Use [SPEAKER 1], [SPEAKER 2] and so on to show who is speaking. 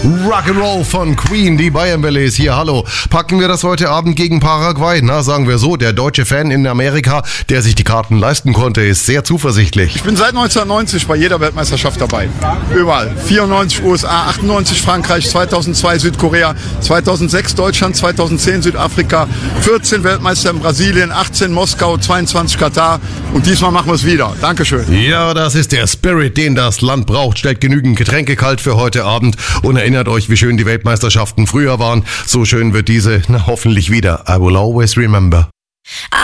[SPEAKER 1] Rock'n'Roll von Queen, die Bayern-Welle ist hier, hallo. Packen wir das heute Abend gegen Paraguay? Na, sagen wir so, der deutsche Fan in Amerika, der sich die Karten leisten konnte, ist sehr zuversichtlich.
[SPEAKER 2] Ich bin seit 1990 bei jeder Weltmeisterschaft dabei. Überall. 94 USA, 98 Frankreich, 2002 Südkorea, 2006 Deutschland, 2010 Südafrika, 14 Weltmeister in Brasilien, 18 Moskau, 22 Katar und diesmal machen wir es wieder. Dankeschön.
[SPEAKER 1] Ja, das ist der Spirit, den das Land braucht. Stellt genügend Getränke kalt für heute Abend und erinnert euch, wie schön die Weltmeisterschaften früher waren. So schön wird diese hoffentlich wieder. I will always remember.